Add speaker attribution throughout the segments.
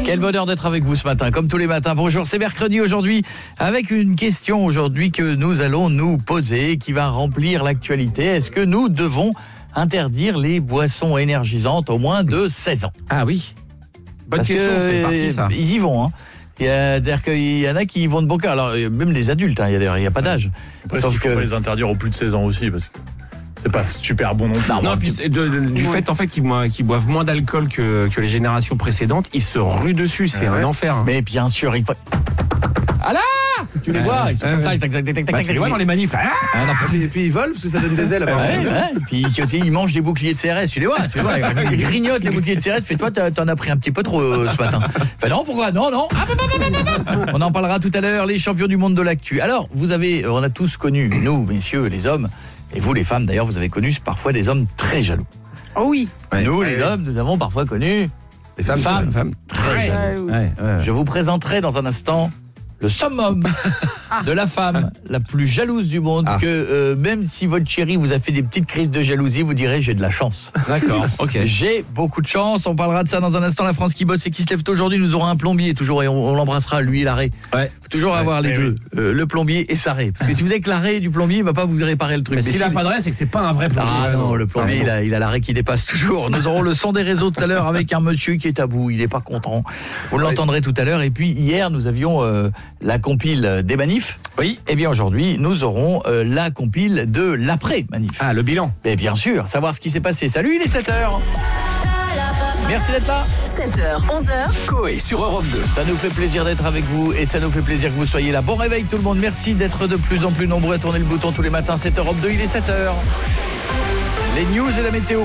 Speaker 1: Quel bonheur d'être avec vous ce matin, comme tous les matins. Bonjour, c'est mercredi aujourd'hui, avec une question aujourd'hui que nous allons nous poser, qui va remplir l'actualité. Est-ce que nous devons interdire les boissons énergisantes aux moins de 16 ans?
Speaker 2: Ah oui. Bonne
Speaker 1: Parce
Speaker 2: question,
Speaker 1: que,
Speaker 2: c'est parti ça.
Speaker 1: Ils y vont, hein. C'est-à-dire qu'il y en a qui y vont de bon cœur. Alors, même les adultes, hein, il n'y a pas d'âge.
Speaker 3: Après, sauf qu'il faut pas les interdire aux plus de 16 ans aussi, parce que c'est pas super bon non plus.
Speaker 2: Non, puis du fait en fait qu'ils boivent moins d'alcool que les générations précédentes, ils se ruent dessus, c'est un enfer. Hein.
Speaker 1: Mais bien sûr, il faut... Ah là, tu les vois, ils sont comme ça,
Speaker 2: tu les vois dans les manifs.
Speaker 4: Et puis ils volent parce que ça donne des ailes.
Speaker 1: Puis ils mangent des boucliers de CRS, tu les vois, ils grignotent les boucliers de CRS. Fais-toi, t'en as pris un petit peu trop ce matin. Fait non, pourquoi? Non. On en parlera tout à l'heure, les champions du monde de l'actu. Alors, on a tous connu, nous, messieurs, les hommes, et vous, les femmes, d'ailleurs, vous avez connu parfois des hommes très jaloux.
Speaker 5: Oh oui.
Speaker 1: Nous, les hommes, nous avons parfois connu
Speaker 4: les femmes
Speaker 1: très jaloues. Je vous présenterai dans un instant le summum de la femme la plus jalouse du monde, que même si votre chérie vous a fait des petites crises de jalousie, vous direz j'ai de la chance.
Speaker 2: D'accord, ok.
Speaker 1: J'ai beaucoup de chance, on parlera de ça dans un instant. La France qui bosse et qui se lève tôt aujourd'hui, nous aurons un plombier toujours, et on l'embrassera, lui et l'arrêt. Faut toujours avoir les deux, le plombier et Sarré. Parce que si vous avez que l'arrêt du plombier, il va pas vous réparer le truc.
Speaker 2: Mais s'il n'a pas de raie, c'est que c'est pas un vrai plombier.
Speaker 1: Ah non, le plombier, il a l'arrêt qui dépasse toujours. Nous aurons le son des réseaux tout à l'heure avec un monsieur qui est à bout, il n'est pas content. Vous l'entendrez tout à l'heure. Et puis hier, nous avions la compile des manifs.
Speaker 2: Oui.
Speaker 1: Et bien aujourd'hui, nous aurons la compile de l'après-manif.
Speaker 2: Ah, le bilan.
Speaker 1: Mais bien sûr, savoir ce qui s'est passé. Salut, il est 7h. Merci d'être là.
Speaker 6: 7h, 11h.
Speaker 1: Coé sur Europe 2. Ça nous fait plaisir d'être avec vous et ça nous fait plaisir que vous soyez là. Bon réveil tout le monde. Merci d'être de plus en plus nombreux à tourner le bouton tous les matins. C'est Europe 2, il est 7h. Les news et la météo.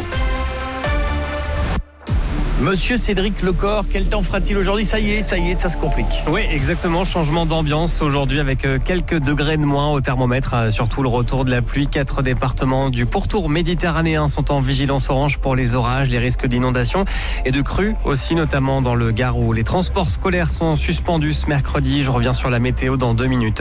Speaker 1: Monsieur Cédric Lecor, quel temps fera-t-il aujourd'hui? Ça y est, ça se complique.
Speaker 7: Oui, exactement, changement d'ambiance aujourd'hui avec quelques degrés de moins au thermomètre, surtout le retour de la pluie. 4 départements du pourtour méditerranéen sont en vigilance orange pour les orages, les risques d'inondation et de crues aussi, notamment dans le Gard où les transports scolaires sont suspendus ce mercredi. Je reviens sur la météo dans 2 minutes.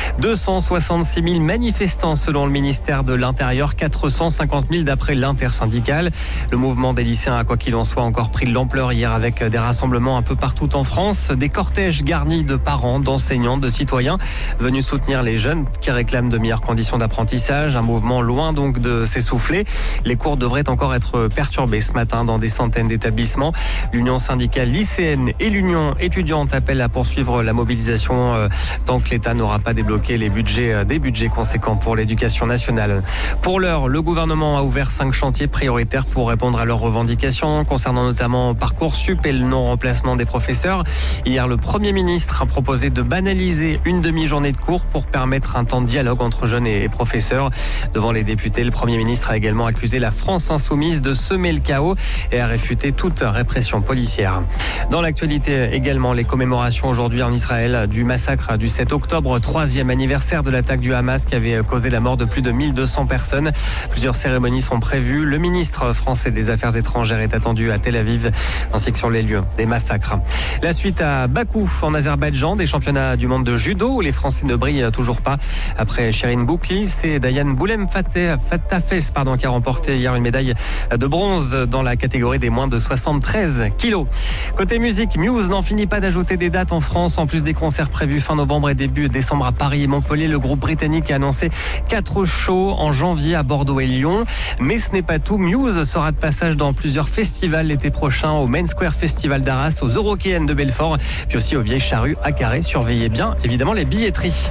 Speaker 7: 266 000 manifestants selon le ministère de l'Intérieur, 450 000 d'après l'intersyndicale. Le mouvement des lycéens a quoi qu'il en soit encore pris de l'ampleur hier avec des rassemblements un peu partout en France, des cortèges garnis de parents, d'enseignants, de citoyens venus soutenir les jeunes qui réclament de meilleures conditions d'apprentissage, un mouvement loin donc de s'essouffler. Les cours devraient encore être perturbés ce matin dans des centaines d'établissements. L'Union syndicale lycéenne et l'Union étudiante appellent à poursuivre la mobilisation tant que l'État n'aura pas débloqué des budgets conséquents pour l'éducation nationale. Pour l'heure, le gouvernement a ouvert 5 chantiers prioritaires pour répondre à leurs revendications concernant notamment Parcoursup et le non-remplacement des professeurs. Hier, le Premier ministre a proposé de banaliser une demi-journée de cours pour permettre un temps de dialogue entre jeunes et professeurs. Devant les députés, le Premier ministre a également accusé la France insoumise de semer le chaos et a réfuté toute répression policière. Dans l'actualité également, les commémorations aujourd'hui en Israël du massacre du 7 octobre, 3e anniversaire de l'attaque du Hamas qui avait causé la mort de plus de 1200 personnes. Plusieurs cérémonies sont prévues. Le ministre français des Affaires étrangères est attendu à Tel Aviv, ainsi que sur les lieux des massacres. La suite à Bakou, en Azerbaïdjan, des championnats du monde de judo où les Français ne brillent toujours pas. Après Chérine Boukli, c'est Dayan Boulem Fatafes qui a remporté hier une médaille de bronze dans la catégorie des moins de 73 kilos. Côté musique, Muse n'en finit pas d'ajouter des dates en France. En plus des concerts prévus fin novembre et début décembre à Paris et Montpellier, le groupe britannique a annoncé 4 shows en janvier à Bordeaux et Lyon. Mais ce n'est pas tout. Muse sera de passage dans plusieurs festivals l'été prochain, au Main Square Festival d'Arras, aux Eurokéennes de Belfort, puis aussi aux Vieilles Charrues à Carré. Surveillez bien évidemment les billetteries.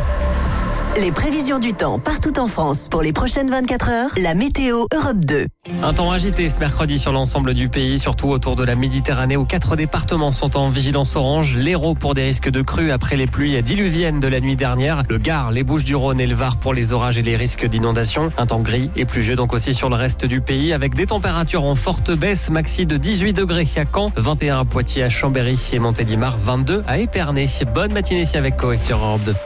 Speaker 6: Les prévisions du temps partout en France pour les prochaines 24 heures. La météo Europe 2.
Speaker 7: Un temps agité ce mercredi sur l'ensemble du pays, surtout autour de la Méditerranée où 4 départements sont en vigilance orange. L'Hérault pour des risques de crues après les pluies diluviennes de la nuit dernière. Le Gard, les Bouches-du-Rhône et le Var pour les orages et les risques d'inondation. Un temps gris et pluvieux donc aussi sur le reste du pays avec des températures en forte baisse. Maxi de 18 degrés à Caen, 21 à Poitiers, à Chambéry et Montélimar, 22 à Épernay. Bonne matinée avec Coé sur Europe 2.